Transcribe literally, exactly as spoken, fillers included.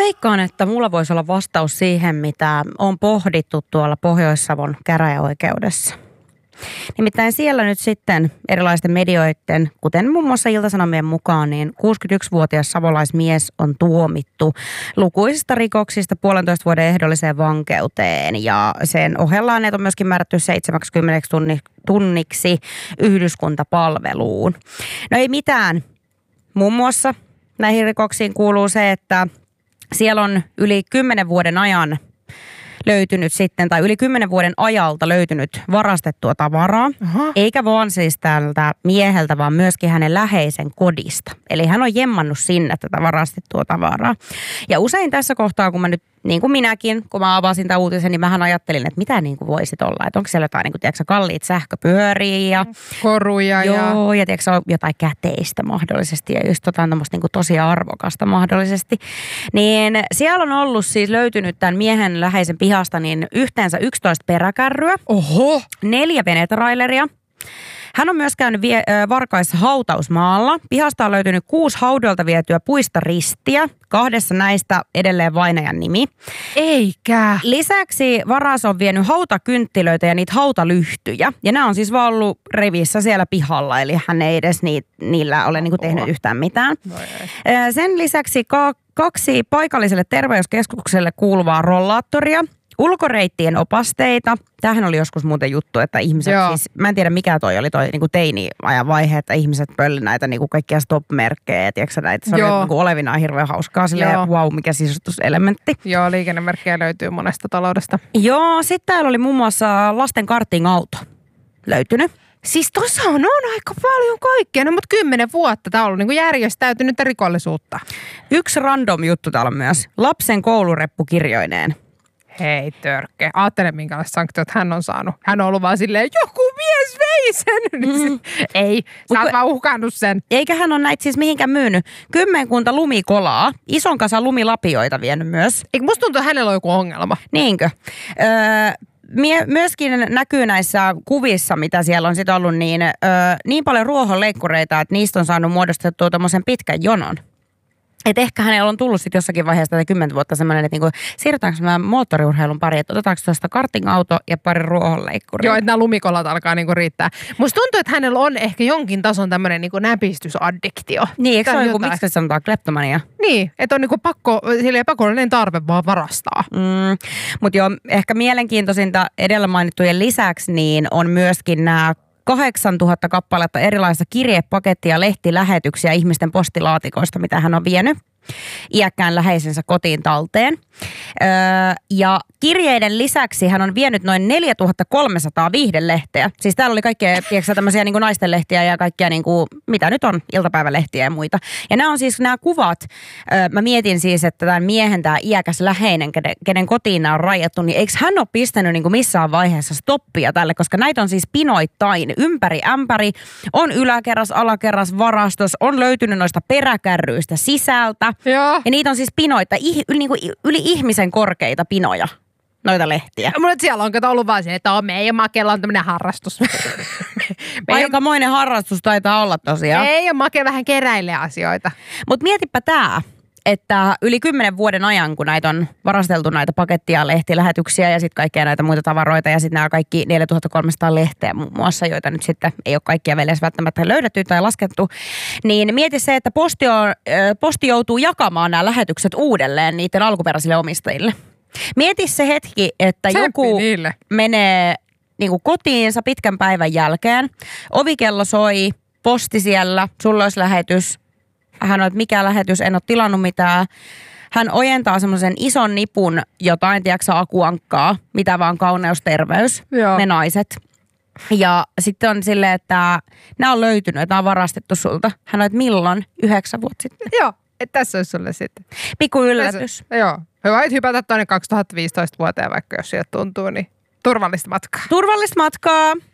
veikkaan, että mulla voisi olla vastaus siihen, mitä on pohdittu tuolla Pohjois-Savon käräjäoikeudessa. Nimittäin siellä nyt sitten erilaisten medioiden, kuten muun muassa Ilta-Sanomien mukaan, niin kuusikymmentäyksivuotias savolaismies on tuomittu lukuisista rikoksista puolentoista vuoden ehdolliseen vankeuteen. Ja sen ohella hänet on myöskin määrätty seitsemänkymmentä tunniksi yhdyskuntapalveluun. No ei mitään. Muun muassa näihin rikoksiin kuuluu se, että siellä on yli kymmenen vuoden ajan löytynyt sitten, tai yli kymmenen vuoden ajalta löytynyt varastettua tavaraa. Aha. Eikä vaan siis tältä mieheltä, vaan myöskin hänen läheisen kodista. Eli hän on jemmannut sinne tätä varastettua tavaraa. Ja usein tässä kohtaa, kun mä nyt, niin kuin minäkin, kun mä avasin tämän uutisen, niin mähän ajattelin, että mitä niin kuin voisit olla. Että onko siellä jotain, niin kuin, tiedätkö, kalliit sähköpyöriä ja koruja. Joo, ja, ja tiedätkö, jotain käteistä mahdollisesti ja just jotain tämmöistä niin kuin tosi arvokasta mahdollisesti. Niin siellä on ollut siis löytynyt tämän miehen läheisen pihasta niin yhteensä yksitoista peräkärryä. Oho! Neljä venetraileria. Hän on myös käynyt vie, ö, Varkaissa hautausmaalla. Pihasta on löytynyt kuusi haudolta vietyä puista ristiä. Kahdessa näistä edelleen vainajan nimi. Eikä. Lisäksi varas on vienyt hautakynttilöitä ja niitä hautalyhtyjä. Ja nämä on siis vaan ollut revissä siellä pihalla, eli hän ei edes ni, niillä ole niinku tehnyt yhtään mitään. No Sen lisäksi ka, kaksi paikalliselle terveyskeskukselle kuuluvaa rollaattoria. Ulkoreittien opasteita. Tämähän oli joskus muuten juttu, että ihmiset Joo. siis, mä en tiedä mikä toi oli toi niin teini-ajan vaihe, että ihmiset pölli näitä niin kuin kaikkia stop-merkkejä, tiedätkö näitä, se Joo. oli niin kuin olevinaan hirveän hauskaa, silleen wow, mikä sisustuselementti. Joo, liikennemerkkejä löytyy monesta taloudesta. Joo, sitten täällä oli muun muassa lasten karting-auto löytynyt. Siis tuossa on, on aika paljon kaikkea, no mutta kymmenen vuotta tämä on ollut niin kuin järjestäytynyttä rikollisuutta. Yksi random juttu täällä on myös, lapsen koulureppu kirjoineen. Hei törkke, ajattele minkälaiset sanktiot hän on saanut. Hän on ollut vaan silleen, joku mies vei sen. Mm. Ei, sä oot vaan uhkannut sen. Eikä hän ole näitä siis mihinkään myynyt. Kymmenkunta lumikolaa, ison kasan lumilapioita vienyt myös. Eikö musta tuntuu, että hänellä on joku ongelma? Niinkö? Öö, mie- myöskin näkyy näissä kuvissa, mitä siellä on sitten ollut, niin, öö, niin paljon ruohonleikkureita, että niistä on saanut muodostettua tommosen pitkän jonon. Että ehkä hänellä on tullut sitten jossakin vaiheessa tätä kymmentä vuotta semmoinen, että niinku, siirrytäänkö mä moottoriurheilun pari, että otetaanko tuosta karting-auto ja pari ruohonleikkuria. Joo, että nämä lumikolat alkaa niinku riittää. Musta tuntuu, että hänellä on ehkä jonkin tason tämmöinen niinku näpistysaddiktio. Niin, eikö se ole joku, miksi se sanotaan kleptomania? Niin, että on niinku pakko, silleen pakollinen tarve vaan varastaa. Mm, mutta joo, ehkä mielenkiintoisinta edellä mainittujen lisäksi niin on myöskin nämä kahdeksantuhatta kappaletta erilaista kirjepaketti- ja lehtilähetyksiä ihmisten postilaatikoista, mitä hän on vienyt iäkkään läheisensä kotiin talteen. Öö, ja kirjeiden lisäksi hän on vienyt noin neljätuhattakolmesataa viihdelehteä. Siis täällä oli kaikkea, tiedätkö, tämmöisiä niin kuin naistenlehtiä ja kaikkia, niin kuin, mitä nyt on, iltapäivälehtiä ja muita. Ja nämä on siis nämä kuvat. Öö, mä mietin siis, että tämän miehen tämä iäkäs läheinen, kenen, kenen kotiin nämä on rajattu, niin eikö hän ole pistänyt niin kuin missään vaiheessa stoppia tälle, koska näitä on siis pinoittain ympäri ämpäri. On yläkerras, alakerras, varastos, on löytynyt noista peräkärryistä sisältä. Joo. Ja niitä on siis pinoita, yli, niin kuin, yli ihmisen korkeita pinoja, noita lehtiä. Mutta siellä on ollut vaan se, että on meidän Makella on tämmöinen harrastus. Aikamoinen harrastus taitaa olla tosiaan. Ei ole Make vähän keräilee asioita. Mutta mietipä tää, että yli kymmenen vuoden ajan, kun näitä on varasteltu näitä pakettia, lehtilähetyksiä ja sitten kaikkia näitä muita tavaroita ja sitten nämä kaikki neljätuhattakolmesataa lehteä muun muassa, joita nyt sitten ei ole kaikkia vielä edes välttämättä löydetty tai laskettu, niin mieti se, että posti, on, posti joutuu jakamaan nämä lähetykset uudelleen niiden alkuperäisille omistajille. Mieti se hetki, että Tsemppi joku niille. menee niin kuin kotiinsa pitkän päivän jälkeen, ovikello soi, posti siellä, sulla olisi lähetys. Hän on, että mikä lähetys, en ole tilannut mitään. Hän ojentaa semmoisen ison nipun jotain, tiedätkö, akuankkaa, mitä vaan kauneusterveys, Joo. ne naiset. Ja sitten on silleen, että nämä on löytynyt, että nämä on varastettu sulta. Hän on, että milloin? Yhdeksän vuotta sitten. Joo, että tässä olisi sulle sitten. Pikku yllätys. Tässä, joo. Hyvä, että hypätä tuonne kaksituhattaviisitoista vuoteen, vaikka jos sieltä tuntuu, niin turvallista matkaa. Turvallista matkaa.